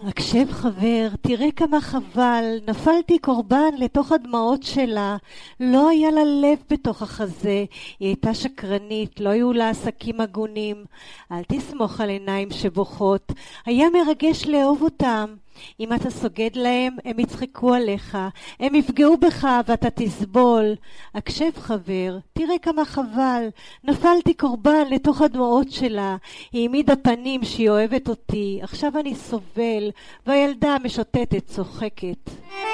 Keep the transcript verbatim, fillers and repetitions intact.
הקשב חבר, תראה כמה חבל, נפלתי קורבן לתוך הדמעות שלה, לא היה לה לב בתוך החזה, היא הייתה שקרנית, לא היו לה עסקים הגונים, אל תסמוך על עיניים שבוכות, היה מרגש לאהוב אותם, אם אתה סוגד להם, הם יצחקו עליך, הם יפגעו בך ואתה תסבול. הקשב חבר, תראה כמה חבל, נפלתי קורבן לתוך הדמעות שלה, היא העמידה פנים שהיא אוהבת אותי, עכשיו אני סובל, והילדה משוטטת צוחקת.